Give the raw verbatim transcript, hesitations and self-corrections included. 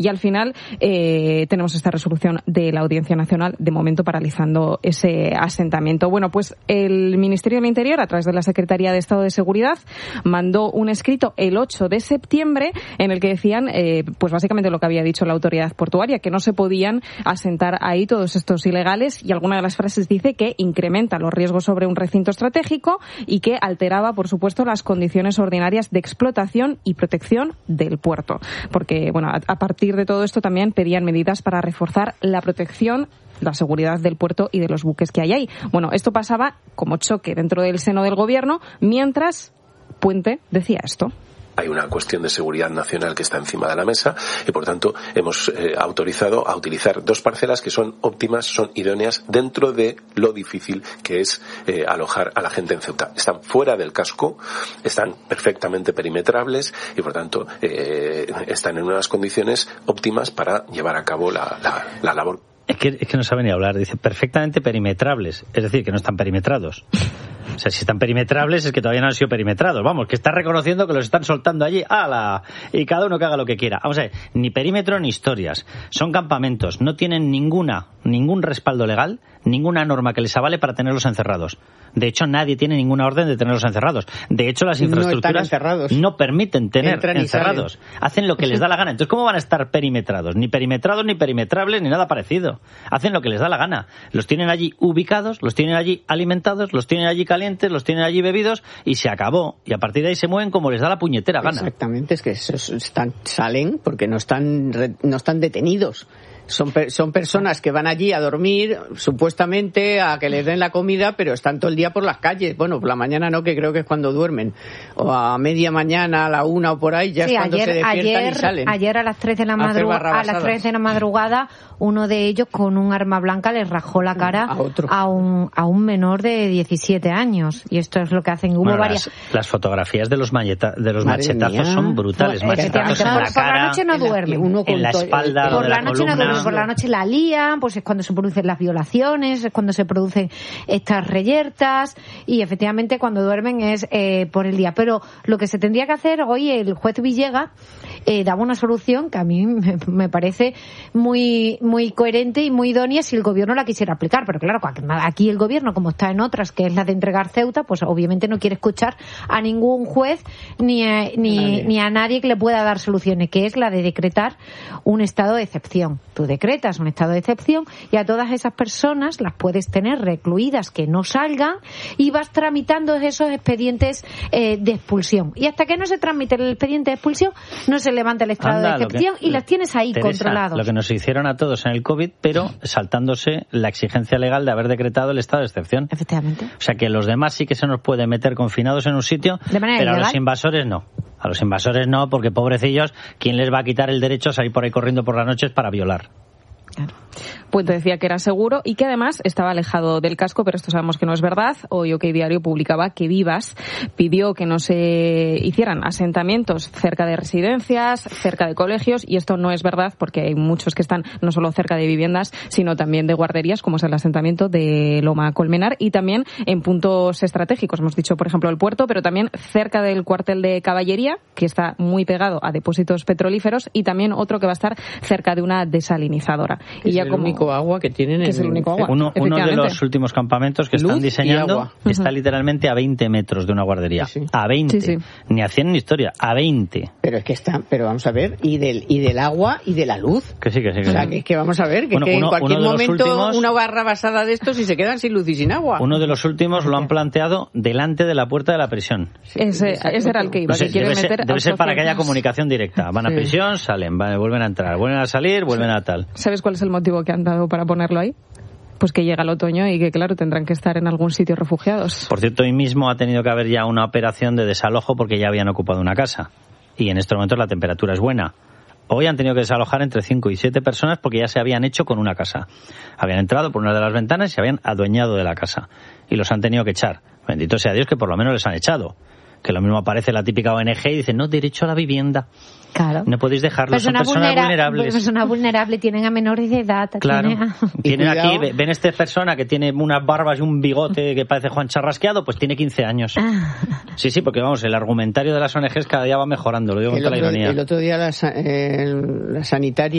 Y al final eh, tenemos esta resolución de la Audiencia Nacional, de momento paralizando ese asentamiento. Bueno, pues el Ministerio del Interior, a través de la Secretaría de Estado de Seguridad, mandó un escrito el ocho de septiembre en el que decían, eh, pues básicamente lo que había dicho la autoridad portuaria, que no se podían asentar ahí todos estos ilegales, y alguna de las frases dice que incrementa los riesgos sobre un recinto estratégico y que alteraba, por supuesto, las condiciones ordinarias de explotación y protección del puerto. Porque, bueno, a, a partir de todo esto también pedían medidas para reforzar la protección, la seguridad del puerto y de los buques que hay ahí. Bueno, esto pasaba como choque dentro del seno del gobierno, mientras Puente decía esto. Hay una cuestión de seguridad nacional que está encima de la mesa y, por tanto, hemos eh, autorizado a utilizar dos parcelas que son óptimas, son idóneas dentro de lo difícil que es eh, alojar a la gente en Ceuta. Están fuera del casco, están perfectamente perimetrables y, por tanto, eh, están en unas condiciones óptimas para llevar a cabo la, la, la labor. Es que, es que no sabe ni hablar. Dice perfectamente perimetrables, es decir, que no están perimetrados. O sea, si están perimetrables es que todavía no han sido perimetrados. Vamos, que está reconociendo que los están soltando allí. ¡Hala! Y cada uno que haga lo que quiera. Vamos a ver, ni perímetro ni historias. Son campamentos. No tienen ninguna, ningún respaldo legal, ninguna norma que les avale para tenerlos encerrados. De hecho, nadie tiene ninguna orden de tenerlos encerrados. De hecho, las infraestructuras no, no permiten tener Entran encerrados. Hacen lo que les da la gana. Entonces, ¿cómo van a estar perimetrados? Ni perimetrados, ni perimetrables, ni nada parecido. Hacen lo que les da la gana. Los tienen allí ubicados, los tienen allí alimentados, los tienen allí calientes, los tienen allí bebidos y se acabó. Y a partir de ahí se mueven como les da la puñetera gana. Exactamente, es que están, salen porque no están, no están detenidos. Son, son personas que van allí a dormir, supuestamente, a que les den la comida, pero están todo el día por las calles. Bueno, por la mañana no, que creo que es cuando duermen. O a media mañana, a la una o por ahí, ya sí, es cuando ayer, se despiertan ayer, y salen. Ayer a las tres de la madrugada, a las tres de la madrugada, uno de ellos con un arma blanca les rajó la cara a, otro. a un a un menor de diecisiete años. Y esto es lo que hacen. Hubo bueno, varias. Las, las fotografías de los, malleta, de los machetazos mía. son brutales. Pues, machetazos en por, la cara, por la noche no duermen. Uno en la espalda, por de la, la noche columna. no duermen. Por la noche la lían, pues es cuando se producen las violaciones, es cuando se producen estas reyertas, y efectivamente cuando duermen es eh, por el día. Pero lo que se tendría que hacer hoy, el juez Villegas eh, daba una solución que a mí me, me parece muy muy coherente y muy idónea si el gobierno la quisiera aplicar. Pero claro, aquí el gobierno, como está en otras, que es la de entregar Ceuta, pues obviamente no quiere escuchar a ningún juez ni a, ni, ni a nadie que le pueda dar soluciones, que es la de decretar un estado de excepción. Tú decretas un estado de excepción y a todas esas personas las puedes tener recluidas, que no salgan, y vas tramitando esos expedientes eh, de expulsión. Y hasta que no se tramite el expediente de expulsión, no se levanta el estado Anda, de excepción que, y las tienes ahí Teresa, controlados. Lo que nos hicieron a todos en el COVID, pero saltándose la exigencia legal de haber decretado el estado de excepción. Efectivamente. O sea que los demás sí que se nos puede meter confinados en un sitio, pero ilegal. A los invasores no. A los invasores no, porque pobrecillos, ¿quién les va a quitar el derecho a salir por ahí corriendo por las noches para violar? Claro. Puente decía que era seguro y que además estaba alejado del casco, pero esto sabemos que no es verdad. Hoy OK Diario publicaba que Vivas pidió que no se hicieran asentamientos cerca de residencias, cerca de colegios, y esto no es verdad porque hay muchos que están no solo cerca de viviendas, sino también de guarderías, como es el asentamiento de Loma Colmenar, y también en puntos estratégicos. Hemos dicho, por ejemplo, el puerto, pero también cerca del cuartel de caballería, que está muy pegado a depósitos petrolíferos, y también otro que va a estar cerca de una desalinizadora. Y ya el como único agua que tienen que en es el único agua. Uno, uno de los últimos campamentos que Luz están diseñando está uh-huh. literalmente a veinte metros de una guardería. Sí, sí. A veinte. Sí, sí. Ni a cien ni historia. A veinte. Pero es que está, pero vamos a ver, y del y del agua y de la luz. Que sí, que sí. Que o sea, sí. que, que vamos a ver, que, bueno, que uno, en cualquier momento últimos, una barra basada de estos y se quedan sin luz y sin agua. Uno de los últimos lo han planteado delante de la puerta de la prisión. Sí, ese, ese era el que iba. No sé, que quiere debe meter ser, debe ser para que haya comunicación directa. Van a sí. prisión, salen, van, vuelven a entrar, vuelven a salir, vuelven sí. a tal. ¿Sabes cuál es el motivo que han dado para ponerlo ahí? Pues que llega el otoño y que, claro, tendrán que estar en algún sitio refugiados. Por cierto, hoy mismo ha tenido que haber ya una operación de desalojo porque ya habían ocupado una casa. Y en estos momentos la temperatura es buena. Hoy han tenido que desalojar entre cinco y siete personas porque ya se habían hecho con una casa. Habían entrado por una de las ventanas y se habían adueñado de la casa. Y los han tenido que echar. Bendito sea Dios que por lo menos les han echado. Que lo mismo aparece la típica O N G y dice, no, derecho a la vivienda. Claro. No podéis dejarlo, personas son personas vulnera- vulnerables. Personas vulnerables, tienen a menores de edad. Claro. Tienen, a... tienen cuidado. aquí, ven esta persona que tiene unas barbas y un bigote que parece Juan Charrasqueado, pues tiene quince años. Sí, sí, porque vamos, el argumentario de las O N Ges cada día va mejorando, lo digo con El toda la otro, ironía. el otro día la, sa- eh, la sanitaria